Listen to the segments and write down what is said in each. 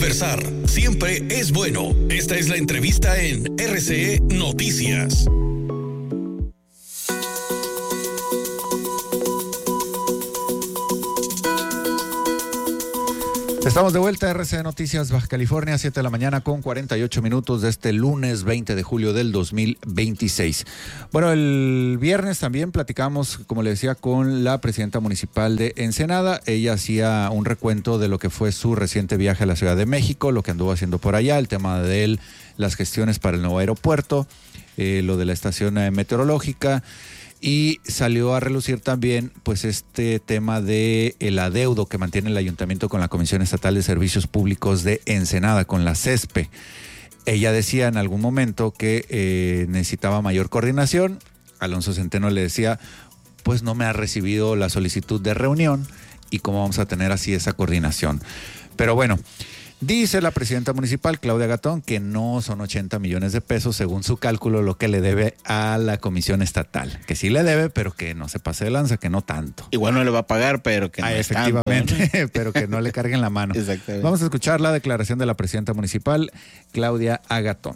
Conversar siempre es bueno. Esta es la entrevista en RCE Noticias. Estamos de vuelta a RCE Noticias Baja California, 7 de la mañana con 48 minutos de este lunes 20 de julio del 2026. Bueno, el viernes también platicamos, como le decía, con la presidenta municipal de Ensenada. Ella hacía un recuento de lo que fue su reciente viaje a la Ciudad de México, lo que anduvo haciendo por allá, el tema de las gestiones para el nuevo aeropuerto, lo de la estación meteorológica. Y salió a relucir también pues este tema de el adeudo que mantiene el ayuntamiento con la Comisión Estatal de Servicios Públicos de Ensenada, con la CESPE. Ella decía en algún momento que necesitaba mayor coordinación. Alonso Centeno le decía, pues no me ha recibido la solicitud de reunión y cómo vamos a tener así esa coordinación. Pero bueno, dice la presidenta municipal, Claudia Gatón, que no son 80 millones de pesos, según su cálculo, lo que le debe a la comisión estatal. Que sí le debe, pero que no se pase de lanza, que no tanto. Igual no le va a pagar, pero que no es efectivamente, tanto, ¿no? Pero que no le carguen la mano. Exactamente. Vamos a escuchar la declaración de la presidenta municipal, Claudia Agatón.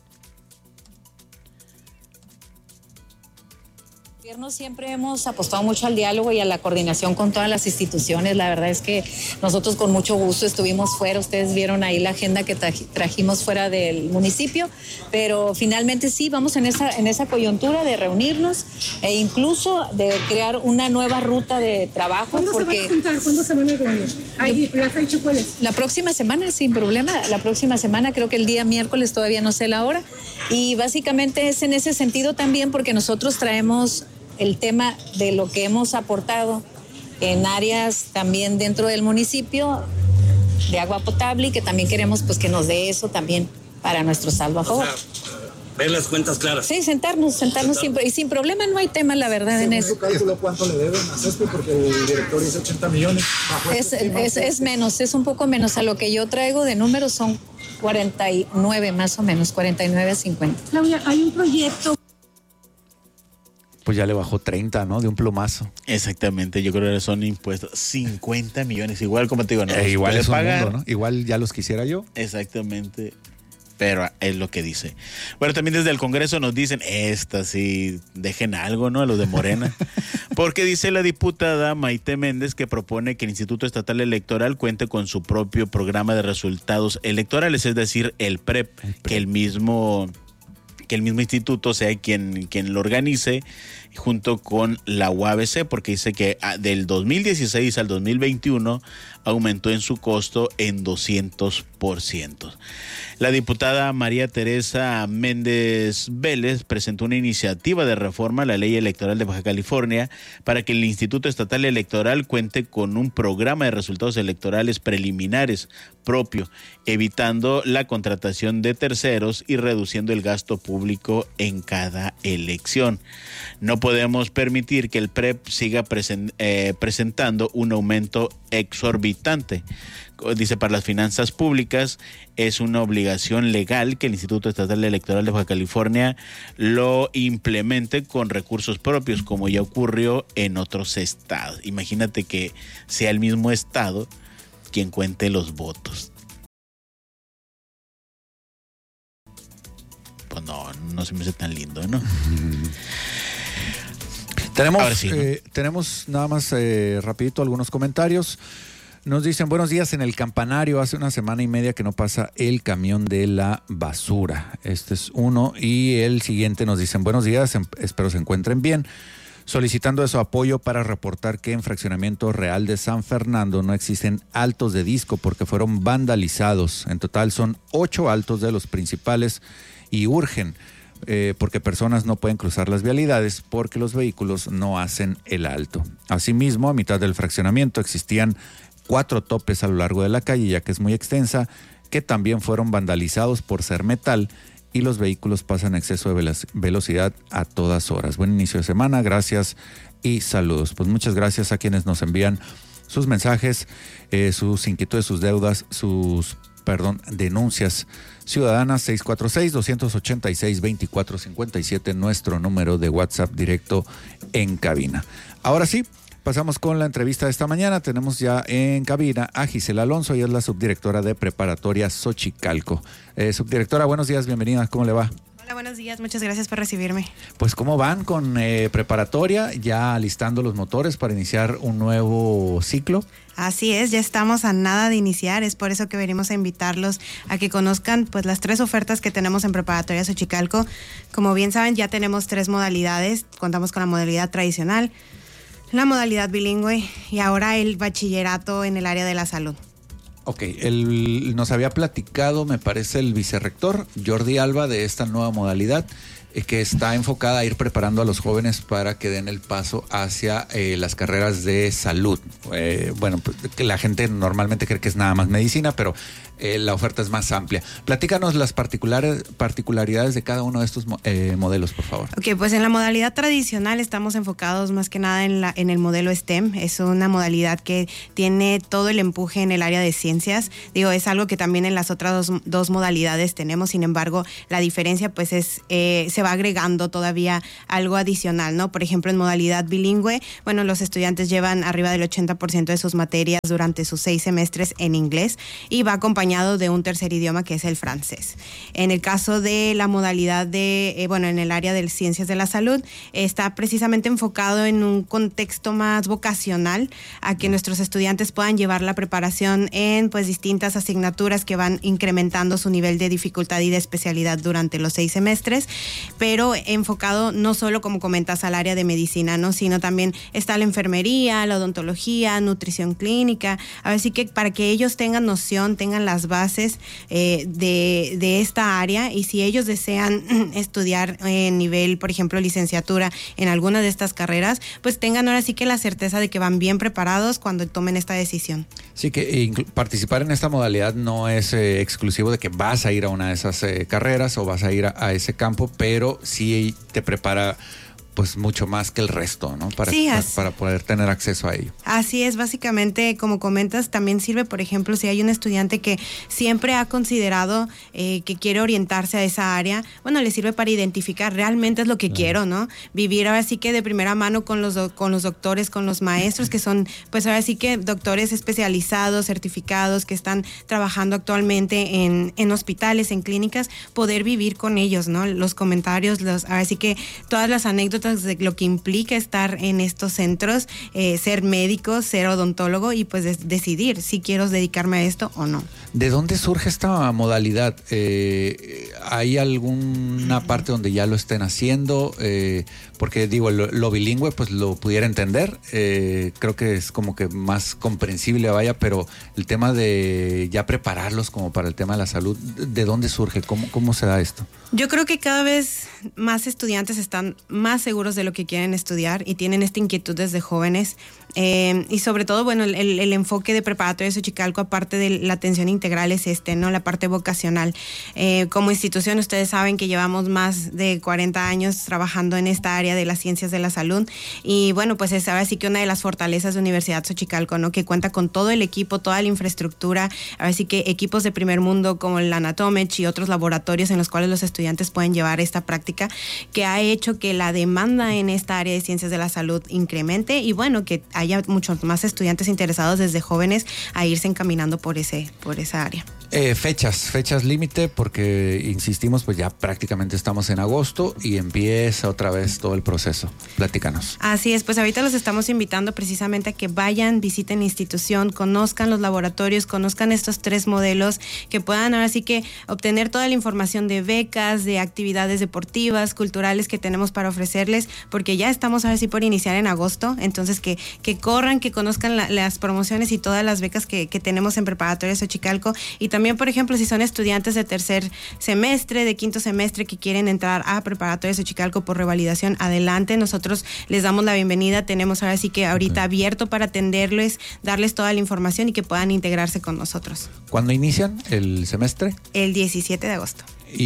Siempre hemos apostado mucho al diálogo y a la coordinación con todas las instituciones. La verdad es que nosotros con mucho gusto estuvimos fuera. Ustedes vieron ahí la agenda que trajimos fuera del municipio, pero finalmente sí, vamos en esa coyuntura de reunirnos e incluso de crear una nueva ruta de trabajo. ¿Cuándo se van a juntar? ¿Cuándo se van a reunir? ¿La fecha cuál es? La próxima semana, sin problema. La próxima semana, creo que el día miércoles, todavía no sé la hora. Y básicamente es en ese sentido también porque nosotros traemos el tema de lo que hemos aportado en áreas también dentro del municipio de agua potable y que también queremos pues que nos dé eso también para nuestro salvo a favor. O sea, ver las cuentas claras. Sí, sentarnos siempre, y sin problema no hay tema, la verdad, en eso. ¿Su cálculo cuánto le deben a CESPE? Porque el director dice 80 millones. Es menos, es un poco menos. A lo que yo traigo de números son 49 más o menos, 49 a 50. Claudia, hay un proyecto. Pues ya le bajó 30, ¿no? De un plumazo. Exactamente, yo creo que son impuestos 50 millones, igual como te digo, no igual es un pagar, mundo, ¿no? Igual ya los quisiera yo. Exactamente, pero es lo que dice. Bueno, también desde el Congreso nos dicen, sí, dejen algo, ¿no? A los de Morena. Porque dice la diputada Maite Méndez que propone que el Instituto Estatal Electoral cuente con su propio programa de resultados electorales, es decir, el PREP, que el mismo instituto sea quien lo organice junto con la UABC, porque dice que del 2016 al 2021 aumentó en su costo en 200%. La diputada María Teresa Méndez Vélez presentó una iniciativa de reforma a la ley electoral de Baja California para que el Instituto Estatal Electoral cuente con un programa de resultados electorales preliminares propio, evitando la contratación de terceros y reduciendo el gasto público en cada elección. No podemos permitir que el PREP siga presentando un aumento exorbitante. Dice, para las finanzas públicas es una obligación legal que el Instituto Estatal Electoral de Baja California lo implemente con recursos propios, como ya ocurrió en otros estados. Imagínate que sea el mismo estado quien cuente los votos. Pues no se me hace tan lindo, ¿no? Tenemos nada más rapidito algunos comentarios. Nos dicen, buenos días, en el campanario hace una semana y media que no pasa el camión de la basura. Este es uno. Y el siguiente nos dicen, buenos días, espero se encuentren bien. Solicitando su apoyo para reportar que en Fraccionamiento Real de San Fernando no existen altos de disco porque fueron vandalizados. En total son 8 altos de los principales y urgen porque personas no pueden cruzar las vialidades porque los vehículos no hacen el alto. Asimismo, a mitad del fraccionamiento existían 4 topes a lo largo de la calle, ya que es muy extensa, que también fueron vandalizados por ser metal y los vehículos pasan a exceso de velocidad a todas horas. Buen inicio de semana, gracias y saludos. Pues muchas gracias a quienes nos envían sus mensajes, sus inquietudes, sus deudas, denuncias ciudadanas. 646-286-2457, nuestro número de WhatsApp directo en cabina. Ahora sí, Pasamos con la entrevista de esta mañana. Tenemos ya en cabina a Gisela Alonso, ella es la subdirectora de Preparatoria Xochicalco. Subdirectora, buenos días, bienvenida, ¿cómo le va? Hola, buenos días, muchas gracias por recibirme. Pues, ¿cómo van con preparatoria? Ya alistando los motores para iniciar un nuevo ciclo. Así es, ya estamos a nada de iniciar, es por eso que venimos a invitarlos a que conozcan pues las 3 ofertas que tenemos en Preparatoria Xochicalco. Como bien saben, ya tenemos 3 modalidades, contamos con la modalidad tradicional, la modalidad bilingüe y ahora el bachillerato en el área de la salud. Ok, nos había platicado, me parece, el vicerrector Jordi Alba de esta nueva modalidad que está enfocada a ir preparando a los jóvenes para que den el paso hacia las carreras de salud. Bueno, pues, que la gente normalmente cree que es nada más medicina, pero la oferta es más amplia. Platícanos las particularidades de cada uno de estos modelos, por favor. Ok, pues en la modalidad tradicional estamos enfocados más que nada en el modelo STEM. Es una modalidad que tiene todo el empuje en el área de ciencias. Digo, es algo que también en las otras dos modalidades tenemos. Sin embargo, la diferencia pues es se va agregando todavía algo adicional, ¿no? Por ejemplo, en modalidad bilingüe, bueno, los estudiantes llevan arriba del 80% de sus materias durante sus 6 semestres en inglés y va acompañado de un tercer idioma que es el francés. En el caso de la modalidad de, en el área de ciencias de la salud, está precisamente enfocado en un contexto más vocacional a que nuestros estudiantes puedan llevar la preparación en pues distintas asignaturas que van incrementando su nivel de dificultad y de especialidad durante los 6 semestres, pero enfocado no solo, como comentas, al área de medicina, ¿no? Sino también está la enfermería, la odontología, nutrición clínica, así que para que ellos tengan noción, tengan las bases de esta área, y si ellos desean estudiar en nivel, por ejemplo, licenciatura en alguna de estas carreras, pues tengan ahora sí que la certeza de que van bien preparados cuando tomen esta decisión. Sí, que participar en esta modalidad no es exclusivo de que vas a ir a una de esas carreras o vas a ir a ese campo, pero sí te prepara pues mucho más que el resto, ¿no? Para poder tener acceso a ello. Así es, básicamente, como comentas, también sirve, por ejemplo, si hay un estudiante que siempre ha considerado que quiere orientarse a esa área, bueno, le sirve para identificar realmente es lo que quiero, ¿no? Vivir ahora sí que de primera mano con los doctores, con los maestros, que son, pues ahora sí que doctores especializados, certificados, que están trabajando actualmente en hospitales, en clínicas, poder vivir con ellos, ¿no? Los comentarios, ahora sí que todas las anécdotas de lo que implica estar en estos centros, ser médico, ser odontólogo y pues decidir si quiero dedicarme a esto o no. ¿De dónde surge esta modalidad? ¿Hay alguna parte donde ya lo estén haciendo? Porque digo, lo bilingüe pues lo pudiera entender, creo que es como que más comprensible, vaya, pero el tema de ya prepararlos como para el tema de la salud, ¿de dónde surge? ¿Cómo se da esto? Yo creo que cada vez más estudiantes están más seguros de lo que quieren estudiar y tienen esta inquietud desde jóvenes, y sobre todo, bueno, el enfoque de Preparatoria Xochicalco, aparte de la atención integral, es ¿no? La parte vocacional. Como institución, ustedes saben que llevamos más de 40 años trabajando en esta área de las ciencias de la salud, y bueno, pues es ahora sí que una de las fortalezas de Universidad Xochicalco, ¿no? Que cuenta con todo el equipo, toda la infraestructura, ahora sí que equipos de primer mundo como el Anatomech y otros laboratorios en los cuales los estudiantes pueden llevar esta práctica, que ha hecho que la demanda en esta área de ciencias de la salud incremente y bueno, que haya muchos más estudiantes interesados desde jóvenes a irse encaminando por esa área. Fechas límite, porque insistimos, pues ya prácticamente estamos en agosto y empieza otra vez todo el proceso. Platícanos. Así es, pues ahorita los estamos invitando precisamente a que vayan, visiten la institución, conozcan los laboratorios, conozcan estos 3 modelos, que puedan ahora sí que obtener toda la información de becas, de actividades deportivas, culturales que tenemos para ofrecerles, porque ya estamos ahora sí por iniciar en agosto, entonces que corran, que conozcan las promociones y todas las becas que tenemos en Preparatoria Xochicalco. Y también, por ejemplo, si son estudiantes de tercer semestre, de quinto semestre que quieren entrar a Preparatoria Xochicalco por revalidación, adelante, nosotros les damos la bienvenida, tenemos ahora sí que ahorita abierto para atenderles, darles toda la información y que puedan integrarse con nosotros. ¿Cuándo inician el semestre? El 17 de agosto.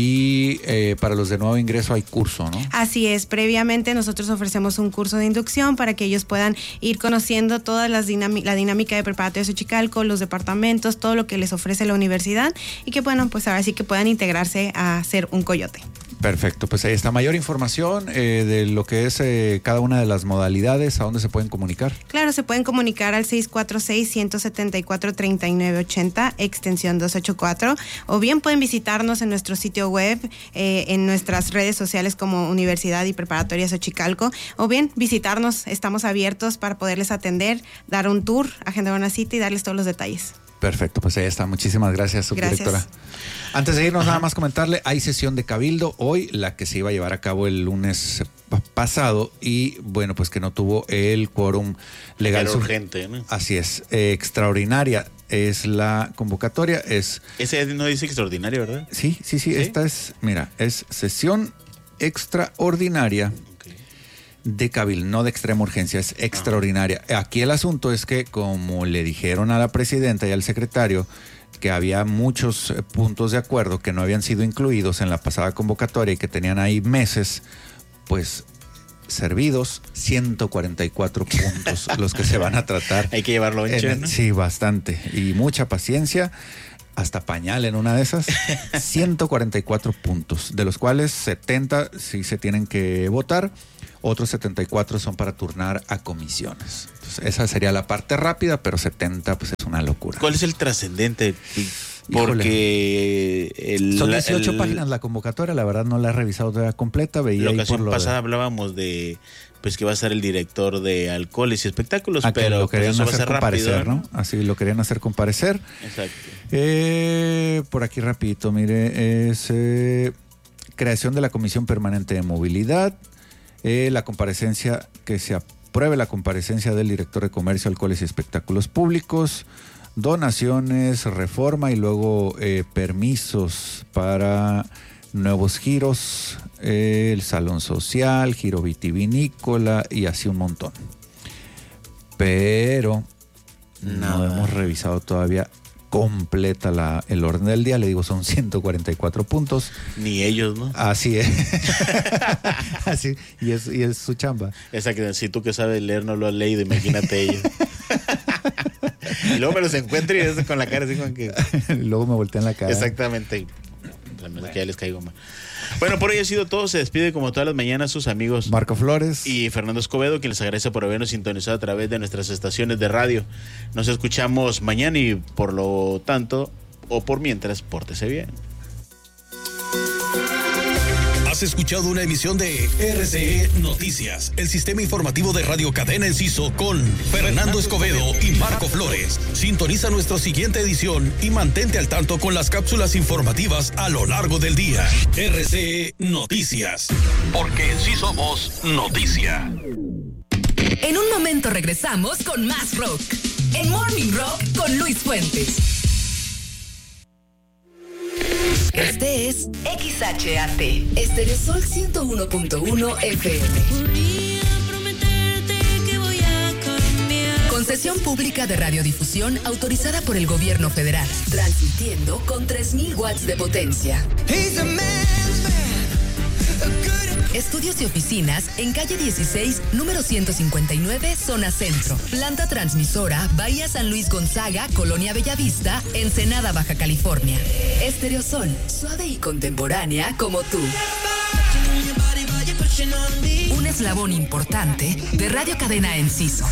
Y para los de nuevo ingreso hay curso, ¿no? Así es, previamente nosotros ofrecemos un curso de inducción para que ellos puedan ir conociendo toda la dinámica de Preparatoria Xochicalco, los departamentos, todo lo que les ofrece la universidad y que bueno, pues ahora sí que puedan integrarse a ser un coyote. Perfecto, pues ahí está. Mayor información de lo que es cada una de las modalidades, ¿a dónde se pueden comunicar? Claro, se pueden comunicar al 646-174-3980, extensión 284, o bien pueden visitarnos en nuestro sitio web, en nuestras redes sociales como Universidad y Preparatoria Xochicalco, o bien visitarnos, estamos abiertos para poderles atender, dar un tour, agendar una cita y darles todos los detalles. Perfecto, pues ahí está. Muchísimas gracias, subdirectora. Gracias. Antes de irnos, nada más comentarle, hay sesión de Cabildo hoy, la que se iba a llevar a cabo el lunes pasado y bueno, pues que no tuvo el quórum legal. Era urgente, ¿no? Así es, extraordinaria es la convocatoria, es... Ese no dice extraordinaria, ¿verdad? Sí, esta es, mira, es sesión extraordinaria de Cabildo, no de extrema urgencia, es extraordinaria. Aquí el asunto es que, como le dijeron a la presidenta y al secretario que había muchos puntos de acuerdo que no habían sido incluidos en la pasada convocatoria y que tenían ahí meses, pues servidos 144 puntos los que se van a tratar. Hay que llevarlo en ¿no? Sí, bastante. Y mucha paciencia. Hasta pañal en una de esas, 144 puntos, de los cuales 70 sí se tienen que votar, otros 74 son para turnar a comisiones. Entonces, esa sería la parte rápida, pero 70 pues es una locura. ¿Cuál es el trascendente? Porque son 18 páginas la convocatoria, la verdad no la he revisado todavía completa. Veía la ahí ocasión por lo pasada hablábamos de pues que va a ser el director de alcoholes y espectáculos, pero lo querían pues hacer comparecer, rápido, ¿no? Así lo querían hacer comparecer. Exacto. Por aquí rapidito, mire, es creación de la Comisión Permanente de Movilidad, la comparecencia, que se apruebe la comparecencia del director de Comercio, Alcoholes y Espectáculos Públicos, donaciones, reforma y luego permisos para nuevos giros, el salón social, giro vitivinícola y así un montón. Pero no hemos revisado todavía completa el orden del día. Le digo, son 144 puntos. Ni ellos, ¿no? Así es. Así, y es su chamba. Exacto, si tú que sabes leer no lo has leído, imagínate ellos. Y luego me los encuentro y es con la cara así como que... Luego me voltean la cara. Exactamente. Que ya les caigo mal. Bueno, por hoy ha sido todo. Se despide como todas las mañanas sus amigos Marco Flores y Fernando Escobedo, quien les agradece por habernos sintonizado a través de nuestras estaciones de radio. Nos escuchamos mañana y por lo tanto, o por mientras, pórtese bien. Has escuchado una emisión de RCE Noticias, el sistema informativo de Radio Cadena Enciso con Fernando Escobedo y Marco Flores. Sintoniza nuestra siguiente edición y mantente al tanto con las cápsulas informativas a lo largo del día. RCE Noticias, porque sí somos noticia. En un momento regresamos con más rock. En Morning Rock con Luis Fuentes. Este es XHAT, Estereosol 101.1 FM. Concesión pública de radiodifusión autorizada por el gobierno federal, transmitiendo con 3,000 watts de potencia. Estudios y oficinas en calle 16, número 159, zona centro. Planta transmisora, Bahía San Luis Gonzaga, Colonia Bellavista, Ensenada, Baja California. Estereosol, suave y contemporánea como tú. Un eslabón importante de Radio Cadena Enciso.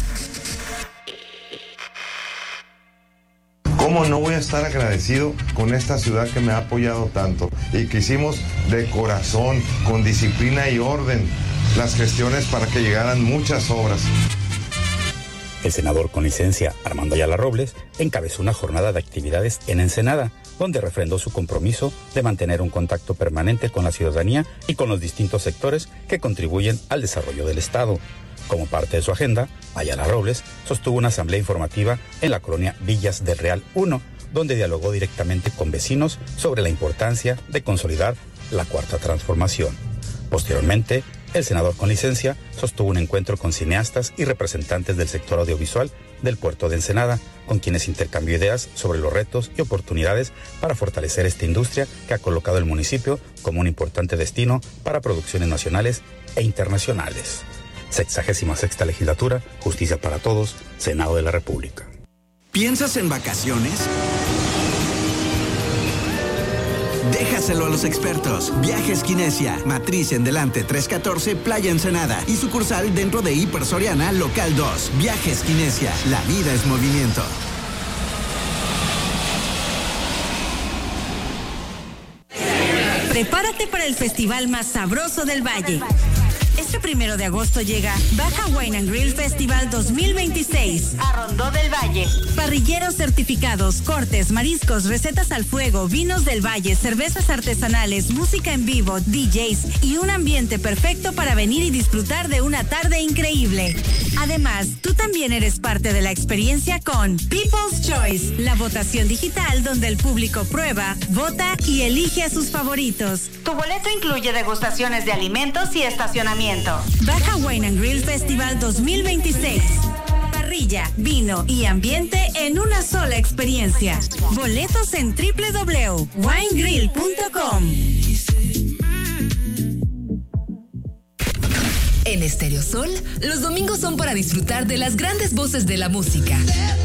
¿Cómo no voy a estar agradecido con esta ciudad que me ha apoyado tanto y que hicimos de corazón, con disciplina y orden, las gestiones para que llegaran muchas obras? El senador con licencia, Armando Ayala Robles, encabezó una jornada de actividades en Ensenada, donde refrendó su compromiso de mantener un contacto permanente con la ciudadanía y con los distintos sectores que contribuyen al desarrollo del Estado. Como parte de su agenda, Ayala Robles sostuvo una asamblea informativa en la colonia Villas del Real 1, donde dialogó directamente con vecinos sobre la importancia de consolidar la Cuarta Transformación. Posteriormente, el senador con licencia sostuvo un encuentro con cineastas y representantes del sector audiovisual del puerto de Ensenada, con quienes intercambió ideas sobre los retos y oportunidades para fortalecer esta industria que ha colocado el municipio como un importante destino para producciones nacionales e internacionales. 66ª Legislatura, Justicia para Todos, Senado de la República. ¿Piensas en vacaciones? Déjaselo a los expertos. Viajes Kinesia, matriz en Delante 314, Playa Ensenada y sucursal dentro de Hiper Soriana, local 2. Viajes Kinesia, la vida es movimiento. Prepárate para el festival más sabroso del Valle. Este 1 de agosto llega Baja Wine and Grill Festival 2026 a Rondó del Valle. Parrilleros certificados, cortes, mariscos, recetas al fuego, vinos del Valle, cervezas artesanales, música en vivo, DJs y un ambiente perfecto para venir y disfrutar de una tarde increíble. Además, tú también eres parte de la experiencia con People's Choice, la votación digital donde el público prueba, vota y elige a sus favoritos. Tu boleto incluye degustaciones de alimentos y estacionamiento. Baja Wine and Grill Festival 2026. Parrilla, vino y ambiente en una sola experiencia. Boletos en www.winegrill.com. En Estéreo Sol, los domingos son para disfrutar de las grandes voces de la música.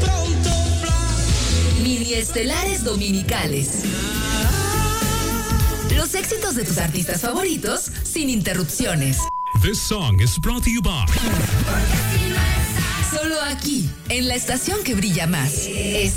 Mini estelares dominicales. Los éxitos de tus artistas favoritos sin interrupciones. This song is brought to you by... Solo aquí, en la estación que brilla más.